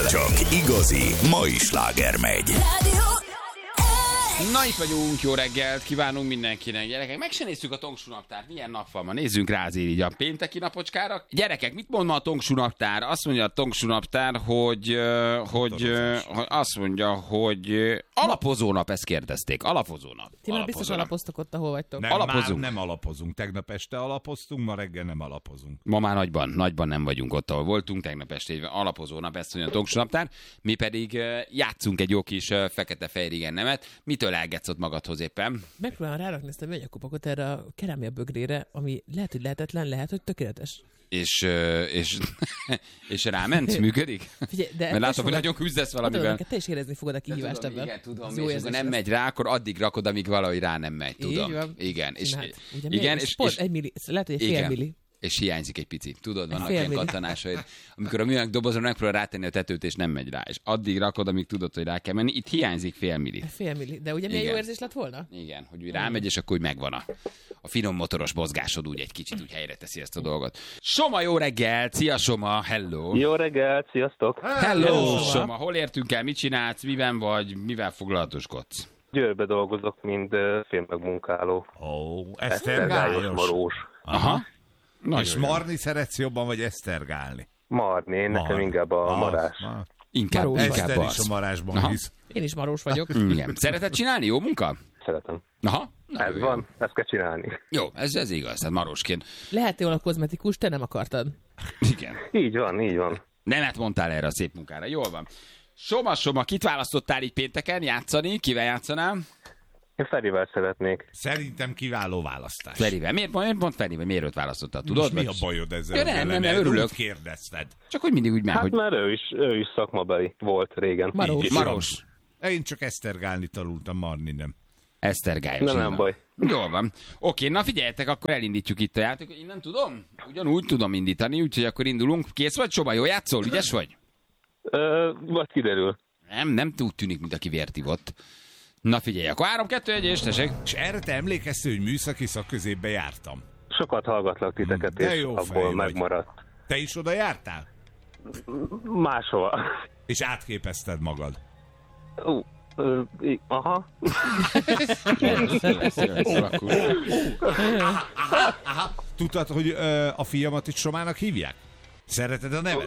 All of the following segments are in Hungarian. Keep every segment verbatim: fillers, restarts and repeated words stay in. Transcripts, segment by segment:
Csak igazi mai sláger megy. Na, itt vagyunk, jó reggelt kívánunk mindenkinek. Gyerekek, meg se néztük a Tongsu naptárt. Milyen nap van ma? Nézzünk rá azért így a pénteki napocskára. Gyerekek, mit mond ma a Tongsu naptár? Azt mondja a Tongsu naptár, hogy, hogy, hogy azt mondja, hogy alapozó nap, ezt kérdezték. Alapozó nap. Ti már biztos alapoztok ott, ahol vagytok. Nem, Alapozunk. már nem alapozunk. Tegnap este alapoztunk, ma reggel nem alapozunk. Ma már nagyban, nagyban nem vagyunk ott, ahol voltunk. Tegnap este alapozó nap, ezt mondja a Tongsu naptár. Mi pedig játszunk egy jó kis fekete-fehér igen nemet. Mitől elgetsz magadhoz éppen? Megpróbálom rárakni ezt a vegyakupakot erre a kerámia bögrére, ami lehet, hogy lehetetlen, lehet, hogy tökéletes. És, és, és ráment? Működik? Figyelj, de mert látom, hogy nagyon küzdesz valamivel. Tudom, te is érezni fogod a kihívást tudom, ebben. Igen, tudom, és akkor nem megy rá, akkor addig rakod, amíg valahogy rá nem megy. Tudom. Így van. Igen. És, hát, ugye igen, és, és, pont és, egy milli, lehet, hogy egy fél igen. milli. És hiányzik egy pici. Tudod, vannak fél ilyen milli. kattanásaid. Amikor a műanyag dobozra megpróbál rátenni a tetőt, és nem megy rá. És addig rakod, amíg tudod, hogy rá kell menni. Itt hiányzik fél milli. Fél milli. De ugye milyen Igen. jó érzés lett volna? Igen, hogy úgy rámegy, és akkor úgy megvan a, a finom motoros mozgásod, úgy egy kicsit úgy helyre teszi ezt a dolgot. Soma, jó reggel! Szia, Soma! Hello! Jó reggelt, sziasztok! Hello, Hello, Soma! Hol értünk el? Mit csinálsz? Miben vagy? Mivel foglalatoskodsz? Győrbe dolgozok, mint uh, filmmegmunkáló. Ó, Esztergályos esztergályos. marós. Aha. Nagyon És jó. marni szeretsz jobban, vagy esztergálni? Marni, nekem Mar. inkább a Az, marás. mar. Inkább, Marós. inkább Eszter is az. a marásban Aha. hisz. Én is marós vagyok. Igen. Szereted csinálni? Jó munka? Szeretem. Aha. Na, Ez jó, van, ezt kell csinálni. Jó, ez, ez igaz, tehát marosként. Lehet jól a kozmetikus, te nem akartad. Igen. Így van, így van. Nemet mondtál erre a szép munkára. Jól van. Soma, Soma, kit választottál így pénteken játszani? Kivel játszanál? Én Ferivel szeretnék. Szerintem kiváló választás. Ferivel. Miért, miért pont Ferivel? Miért őt választottál? Tudod? Most mi vagy- a bajod ezzel? Ja, nem, vele? nem, nem, Mert örülök. úgy kérdezted. Csak hogy mindig úgy már, Hát hogy már ő is, ő is szakmabeli volt régen. Marós. Így is van. Maros. Én csak esztergálni tanultam, marni nem. Esztergályos. Nem, nem így baj. van. Jól van. Oké, na figyeljetek, akkor elindítjuk itt a játékot. Én nem tudom? Ugyanúgy tudom indítani, úgyhogy akkor indulunk. Kész vagy, Soma? Jól játszol? Ügyes vagy? Ö, vagy kiderül. Nem, nem úgy tűnik, mint aki vért ivott. Na figyelj, akkor három, kettő, egy, és tessék. És erre te emlékeztél, hogy műszaki szakközépbe jártam? Sokat hallgatlak titeket, De és jó fej abból vagy. megmaradt. Te is oda jártál? Máshova. És átképezted magad? Ú, ö, í- aha. Tudtad, hogy ö, a fiamat is Somának hívják? Szereted a nevet?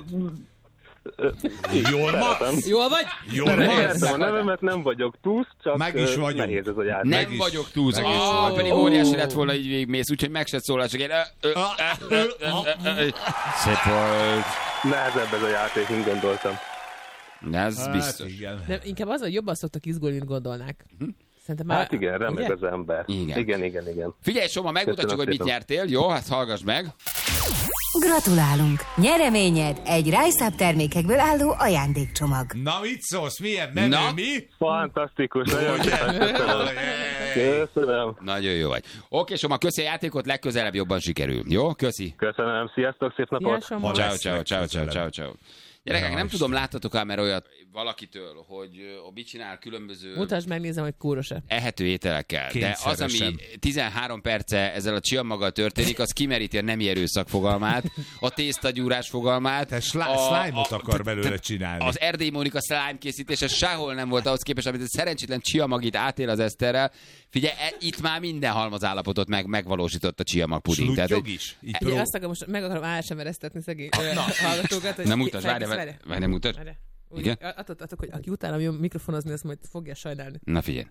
Jól ma? Jól vagy? Jól ma? Értem a nevemet, nem vagyok túsz, csak Meg is ö, vagyunk. nehéz ez a játék. Nem is- vagyok túlzó. meg is Ah, vagyok. pedig óriási lett volna, így végigmész, úgyhogy meg se szólal, csak én... ö, ö, ö, ö, ö, ö, ö. Szép volt. Nehezebb ez a játék, mint gondoltam. Ez Hát biztos. igen. Nem, inkább az, hogy jobban szoktak izgulni, mint gondolnák. Szerintem már... Hát igen, remeg ugye? az ember. Igen. Igen, igen, igen. Figyelj, Soma, megmutatjuk, Köszönöm hogy mit szépen. nyertél. Jó, hát hallgass meg. Gratulálunk! Nyereményed egy Rise Up termékekből álló ajándékcsomag. Na mit szólsz? Milyen menő, Na? mi? Fantasztikus, nagyon szépen köszönöm. Köszönöm. Nagyon jó vagy. Oké, Soma, köszi a játékot, legközelebb jobban sikerül. Jó, köszi. Köszönöm, sziasztok, szép napot! Szia, Soma. Ha Ciao, lesz ciao, ciao, ciao, legközelebb. ciao, ciao. Gyerekek, Ja, nem Isten. tudom, láttatok-e már olyat valakitől, hogy ö, mit csinál különböző Mutasd meg, nézem, hogy kúros-e. ehető ételekkel. De az, ami Kényszeresen. tizenhárom perce ezzel a csiamaggal történik, az kimeríti a nemi erőszak fogalmát, a tésztagyúrás fogalmát. Te slá- a- slime-ot a- akar te- belőle te- csinálni. Az Erdély Mónika slime készítése sehol nem volt ahhoz képest, amit a szerencsétlen csiamagit átél az Eszterrel. Figyelj, e- itt már minden halmazállapotot meg, megvalósított a csiamag puding. Tehát, Sluttyog hogy- is? Így Ugye pró- azt akarom, most meg akarom á es em er-eztetni szegény ö, hallgatókat. hogy Na ki- mutasd, várj, felkész, várj, várj, nem mutasd. Várj. Úgy, Igen? Attól, attól, hogy aki utána jön mikrofonozni, azt majd fogja sajnálni. Na figyelj.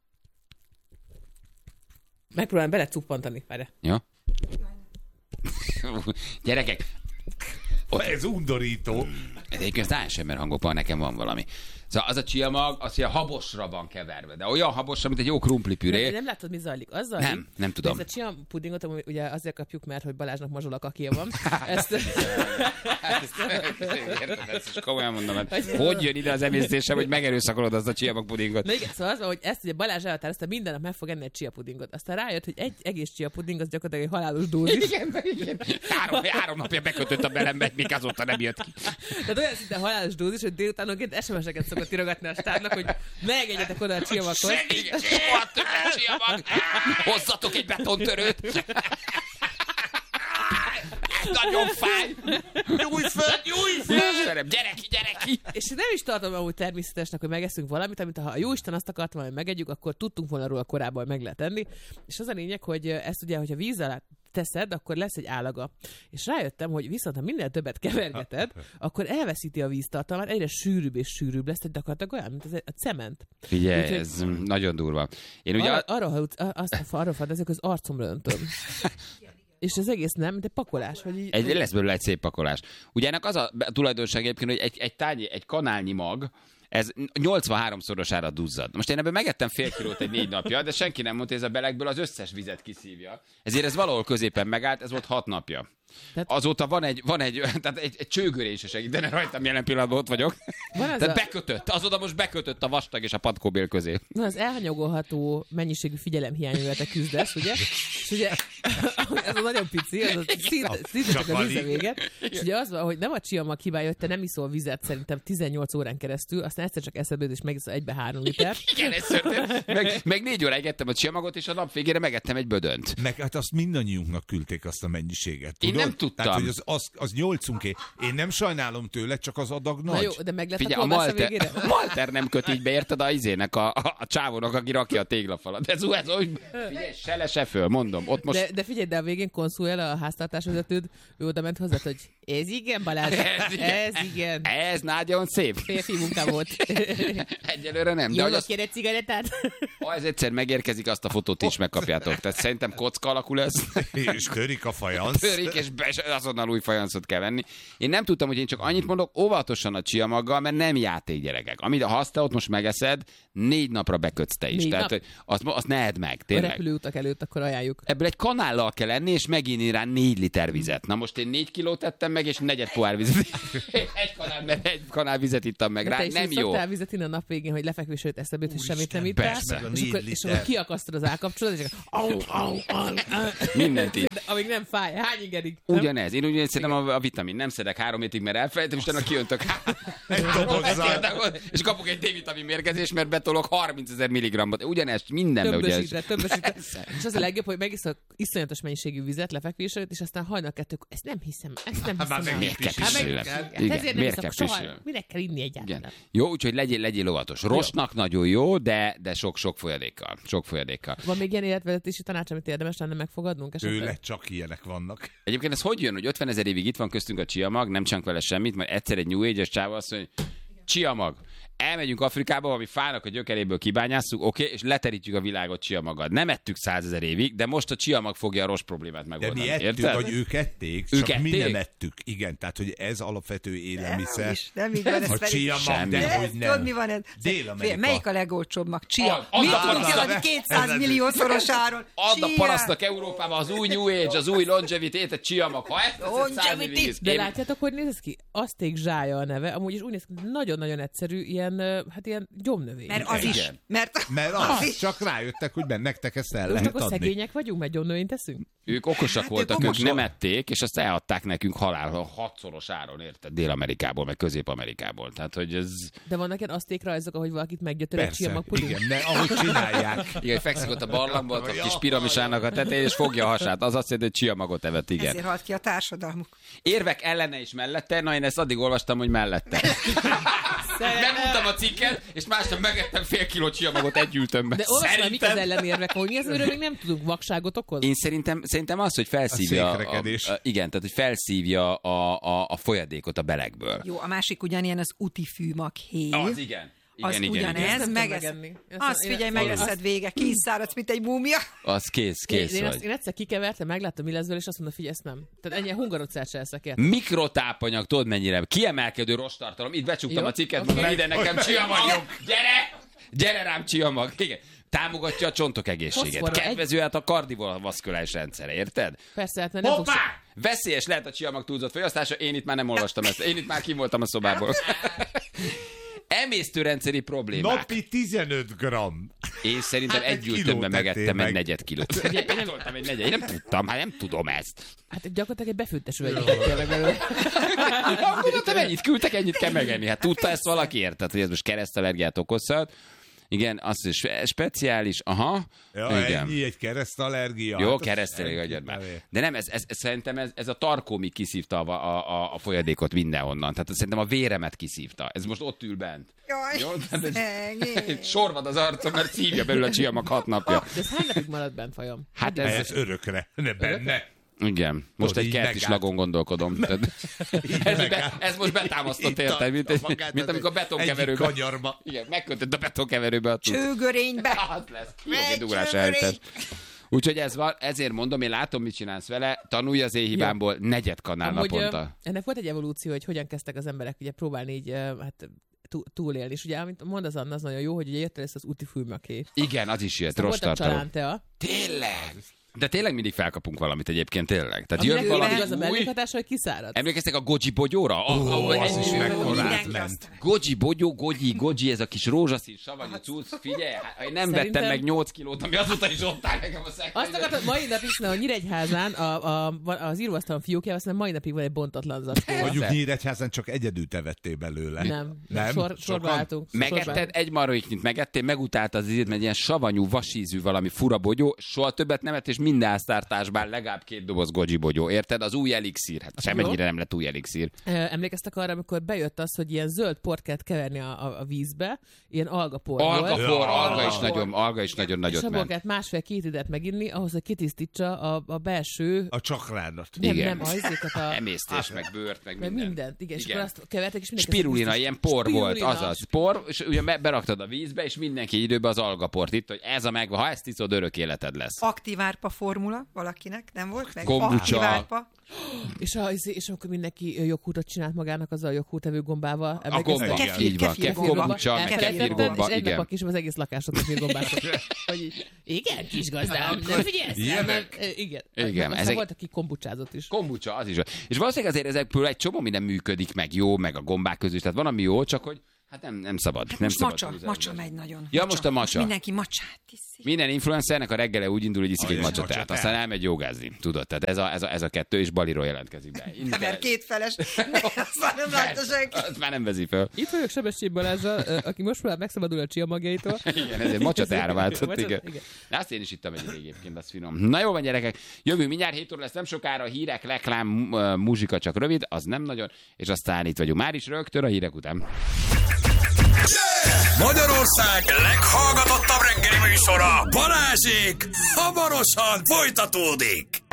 Megpróbálom belecuppantani. Várj. Jó? Gyerekek, Ez undorító. egyébként az á es em er hangokban nekem van valami. Szóval az a csiamag, az, hogy a habosra van keverve, de olyan habosra, mint egy jó krumplipüré. Nem látod, mi zajlik? Az zajlik, Nem, nem tudom. hogy ezt a csiam pudingot, ami ugye azért kapjuk, mert hogy Balázsnak mazsolak akija van. Ezt, Érted, ezt is komolyan mondom, hát hogy jön ide az emésztésem, hogy megerőszakolod azt a csiamag pudingot? Na igen, szóval az van, hogy ezt ugye Balázs elhatározta, minden nap meg fog enni egy chia pudingot. Aztán rájött, hogy egy egész chia puding az gyakorlatilag egy halálos dózis. Igen, igen. Három, három napja bekötött a belembe, még azóta nem jött ki. Tehát olyan szinte halálos dózis, hogy délutánonként es em es-eket szokott írogatni a stábnak, hogy megegyetek oda a csiamaghoz. Igen, soha többet csiamag! Hozzatok egy betontörőt! nagyon fáj. Nyújj fel, nyújj fel! Gyere ki, gyere ki! És nem is tartom amúgy természetesnek, hogy megeszünk valamit, amit ha a Jóisten azt akart valami megegyük, akkor tudtunk volna róla korábban, meg lehet enni. És az a lényeg, hogy ezt ugye, hogyha víz alá teszed, akkor lesz egy állaga. És rájöttem, hogy viszont ha minél többet kevergeted, akkor elveszíti a víztartalmát, egyre sűrűbb és sűrűbb lesz, hogy gyakorlatilag olyan, mint az a cement. Figyelj, Úgyhogy ez nagyon durva. Én ugye... arra, arra, arra, azt, arra fantázok, az arcomra öntöm. És az egész nem, mint egy pakolás. Hogy így, Egy, lesz belőle egy szép pakolás. Ugye ennek az a tulajdonság egyébként, hogy egy, egy, tányi, egy kanálnyi mag, ez nyolcvanháromszorosára duzzad. Most én ebből megettem fél kilót egy négy napja, de senki nem mondta, hogy ez a belegből az összes vizet kiszívja. Ezért ez valahol középen megállt, ez volt hat napja. Tehát... Azóta van egy, van egy, tehát egy, egy csőgörés is segítene rajtam, jelen pillanatban ott vagyok. Tehát a... bekötött, azóta most bekötött a vastag és a patkóbél közé. Van az elhanyagolható mennyiségű figyelemhiányúval te küzdesz, ugye? És ugye ez a nagyon pici, az a szinte, szinte csak a víze véget. És ugye az van, hogy nem a csiamag hibája, hogy te nem iszol vizet szerintem tizennyolc órán keresztül, aztán egyszer csak eszedbe és megiszol egybe három liter. Igen, ez történt. Meg, meg négy óráig ettem a csiamagot, és a nap végére megettem egy bödönt. Meg hát azt mindannyiunknak küldték azt a mennyiséget. Tudod? Én nem tudtam. Tehát, hogy az, az, az nyolcunké. Én nem sajnálom tőle, csak az adag nagy. Na jó, de meg lett Figyelj, a a Malter, végére? a Malter nem köt így be, érted, a izének, a, a, a csávónak, aki rakja a téglafalat. Ez, ez úgy, figyelj, se le, se föl, mondom. Ott most... de, de figyelj, de a végén konszulja a háztartásvezetőd, ő oda ment hozzá, hogy ez igen, Balázs, ez igen. Ez, igen. ez nagyon szép. Férfi munka volt. Egyelőre nem. Jó, De kér egy cigarettát? Ha ez egyszer megérkezik, azt a fotót is megkapjátok. Tehát szerintem kocka alakul ez. És törik a fajansz. Törik, és be, azonnal új fajanszot kell venni. Én nem tudtam, hogy én csak annyit mondok, óvatosan a csiamaggal, mert nem játék, gyerekek. Amit ha azt te ott most megeszed, négy napra bekötsz te is. Négy Tehát nap? azt, azt ne edd meg, A tényleg. repülőutak előtt akkor ajánljuk. Ebből egy kanállal kell enni, és meginni rá négy liter vizet. Na most én négy kilót tettem meg, és negyed pohár vizet. egy kanál, mert egy kanál vizet ittam meg rá. Te is Nem jó. szoktál vizet inni a nap végén, hogy lefekvés előtt eszedbe jut, hogy semmit nem ittál, persze, meg a és négy akkor, és liter. akkor kiakasztod az állkapcsolót, és akkor au, au, au, au. Mindent így. De amíg nem fáj. Hány ingerig? Nem? Ugyanez. Én úgy szedem a, a vitamin. Nem szedek három hétig, mert elfelejtem, és utána kiöntök Egy dobozzal. és kapok egy D-vitamin mérgezés, mert betolok harmincezer milligrammot. Ugyanezt mindenbe, ugye. Többesítre, többesítre. És az a legjobb, hogy megiszol iszonyatos mennyiségű vizet lefekvés előtt, és aztán hajnal kettők, ezt nem hiszem, ezt nem Hát már hiszem. meg el. Miért kell Hát meg- pisülni? Hát Igen, ezért nem miért iszok kell soha. pisülni? Minek kell inni egyáltalán? Igen. Jó, úgyhogy legyél, legyél óvatos. Rostnak nagyon jó, de, de sok-sok folyadékkal. Sok folyadékkal. Van még ilyen életvezetési tanács, amit érdemes lenne megfogadnunk? esetleg? Tőle csak ilyenek vannak. Egyébként ez hogy jön, hogy ötvenezer évig itt van köztünk a csiamag, nem csinálunk vele semmit, majd egyszer egy New Age-es csáva azt mondja, csiamag. Elmegyünk Afrikába, ami fának a gyökeréből kibányásszuk, oké, okay, és leterítjük a világot csiamaggal. Nem ettük százezer évig, de most a csiamag fogja a rossz problémát De megoldani. mi ettük, érted? vagy ők ették, Ők csak mi ették? nem ettük. Igen, tehát, hogy ez alapvető élelmiszer. is, nem így van, ez A pedig- csiamag, Semmi. de De hogy ez, nem. tudod, mi van ez? Dél-Amerika. Melyik a legolcsóbb mag? Chia. Az- Mit az- tudunk az- eladni az- kétszáz ez- millió szorosáron? Adnak Chia. parasztnak Európában az új New Age, az új longevity, egy csiamag. Ha ezt teszed száz Longevity. évig, De én- látjátok, hogy néz ez ki? Azték zsája a neve, amúgy is úgy néz ki, nagyon-nagyon egyszerű, ilyen, ö, hát ilyen gyomnövény. Mert az is. Igen. Mert Mert az, csak rájöttek, hogy benne nektek ezt el Most lehet akkor adni. szegények vagyunk, mert gyomnövényt teszünk? Ők okosak Hát voltak, ők ők okosak. nem ették, és azt eladták nekünk halál hatszoros áron, érted? Dél-Amerikából, meg Közép-Amerikából. Tehát, hogy ez... De vannak ilyen asztékrajzok, ahogy valakit meggyötör egy Persze, csiamag puding? igen, de ahogy csinálják. Igen, hogy fekszik ott a barlangban, ott a kis piramisának a tetején, és fogja a hasát. Az azt jelenti, hogy csiamagot evett, igen. ezért halt ki a társadalmuk. Érvek ellene és mellette, na én ezt addig olvastam, hogy mellette. Megmondtam a cikket, és másnap megettem fél kiló csiamagot egy ültömbe. De olvasd már, mik az ellenérvek, hogy mi az, amiről még nem tudunk, vakságot okoz? Én szerintem, szerintem az, hogy felszívja... A székrekedés. A, a, igen, tehát, hogy felszívja a, a, a folyadékot a belegből. Jó, a másik ugyanilyen az útifűmag héj. Az igen. Igen, Az igen, ugyanez, igen. Ezt nem meg tudom ez, megenni. Ezt azt én- figyelj, én- megeszed vége, kiszáradsz, mint egy múmia. Az kész, Én, kész én, vagy. azt, én egyszer kikevertem, megláttam, mi lesz vele, és azt mondta, figyelj, ezt nem. Tehát ennyi hungarocát se eszek ért. Mikrotápanyag, tudod mennyire? Kiemelkedő rostartalom. Itt becsuktam Jó, a cikket, oké. mondom, ide nekem csiamag jobb. Gyere! Gyere rám csiamag. Igen. Támogatja a csontok egészségét. Foszforra egy- Kedvező hát a kardiovaszkuláris rendszere, érted? Persze, hát mert nem fogsz... Hoppá! Veszélyes lehet a csiamag túlzott fogyasztása, én itt már nem olvastam ezt. Én itt már kim voltam a szobából. Emésztőrendszeri problémák. Napi tizenöt gramm. Én szerintem Hát egy egy ültömbe kilót megettem ettél egy meg. negyed kilót. Én nem tudtam egy negyed, én nem tudtam, hát nem tudom ezt. Hát gyakorlatilag egy befőttes üveget tettél meg belőle. Akkor te mennyit küldtek, ennyit kell megenni. Hát tudta ezt valaki, érted, hogy ez most keresztallergiát okozhat. Igen, az is speciális, aha. Ja, igen. ennyi, egy keresztallergia. Jó, hát keresztelég agyad már. De nem, ez, ez, ez szerintem ez, ez a tarkómig kiszívta a, a, a, a folyadékot mindenhonnan. Tehát szerintem a véremet kiszívta. Ez most ott ül bent. Jaj, Jó? Tehát szegény. egy sorvad az arcom, mert szívja belül a csiamag hat napja. De ez hány napig maradt bent, fajom? Hát Ez, ez... ez örökre, ne benne. Igen, most Tudod, egy így kertis megállt. lagon gondolkodom. Tehát- ez, be, ez most betámasztott érted, mint, egy, mint amikor a betonkeverőbe. Egyik kanyarba. Igen, megkötött a betonkeverőbe a tud. Csőgörénybe. Az lesz. Jó, egy ugrás csőgörény. eltes. Úgyhogy ez van, ezért mondom, én látom, mit csinálsz vele, tanulj az én hibámból, negyed kanál Amúgy, naponta. ö, ennek volt egy evolúció, hogy hogyan kezdtek az emberek ugye próbálni így, ö, hát tú- túlélni. És ugye, amit mond az Anna, az nagyon jó, hogy ugye jött ezt az úti fülmaké. Igen, az is jött, Aztán rossz volt a tartalom. csalántea. Tényleg? De tényleg mindig felkapunk valamit egyébként, tényleg. Tehát Aminek jön mindig valami az a új... mellékhatása, hogy kiszárad. Emlékeztek a Goji bogyóra? A, Ó, a, az is egy- mekkorát Mindenki ment. azt- Goji bogyó, Goji, Goji, ez a kis rózsaszín savanyú cucc, figyelj, hát, én nem Szerintem- vettem meg nyolc kilót, ami azóta is ott áll nekem a Azt szekrényben. akartam, mai nap is, hogy Nyíregyházán a, a, az íróasztalon fiókjával, aztán mai napig van egy bontatlan zacskó. Mondjuk Nyíregyházán csak egyedül te vettél belőle. Nem, Nem? Sor, sorba Sokan? álltunk. Sorba Megetted álltunk. egy maroiknyit, megettél, megutáltad az ízét, mert ilyen savanyú, vasízű valami fura bogyó, soha többet nem ettél, és minden háztartásban legalább két doboz Goji bogyó, érted? Az új elixír. Hát semmennyire nem lett új elixír. Ö, Emlékeztek arra, amikor bejött az, hogy ilyen zöld port kellett keverni a, a, a vízbe, ilyen algapor volt. Algapor, alga is Algapor. nagyon, alga is nagyon És nagyot abból ment. kellett másfél-két idet meginni, ahhoz, hogy kitisztítsa a, a belső... A csakrádat. Nem, Igen. nem, ajzékat a... Emésztés, meg bőrt, meg Meg minden. mindent, igen. És Igen. akkor azt kevertek, és mindenki... Spirulina, ilyen por volt, Spirulina. azaz. Por, és ugye be- beraktad a vízbe, és mindenki időben az algaport itt, hogy ez a megvan, ha ezt iszod, örök életed lesz. Aktivárpa formula valakinek, nem volt meg? Kombucha. Aktivárpa. És, a, és akkor mindenki joghurtot csinált magának azzal a joghurtevő gombával. A gomba, Kefir- így van. kefirgomba. Kombucha, meg Elkeverted, kefirgomba, És egy nap a igen. kis az egész lakásot kefirgombázott. Hogy így, igen, kis gazdám, nem figyelsz? Nem, nem, igen. Igen, Aztán ezek- volt, aki kombucsázott is. Kombucha, az is van. És valószínűleg azért ezekből egy csomó minden működik, meg jó, meg a gombák közül is. Tehát van, ami jó, csak hogy hát nem, nem szabad. Hát nem most szabad macsa, túlzásba. macsa megy nagyon. Ja, most a Most macsa. mindenki macsát tiszik. Minden influencernek a reggele úgy indul, hogy iszik egy Aj, macsatát, macsatát. aztán elmegy jogázni. Tudod, tehát ez a, ez a, ez a kettő, és Baliról jelentkezik be. Nem, mert kétfeles. Azt már nem látta senki. Azt már nem veszi fel. Itt vagyok Sebesség Balázsral, ö, aki most próbál megszabadulni a csia magjaitól. Igen, ezért macsatára váltott, Macsat- igen. igen. De azt én is ittam egy egyébként, az finom. Na jó van, gyerekek, jövünk mindjárt hét óra lesz, nem sokára, hírek, reklám, m- muzsika csak rövid, az nem nagyon, és aztán itt vagyunk már is rögtön a hírek után. Magyarország leghallgatottabb reggeli műsora, Balázsék, hamarosan folytatódik.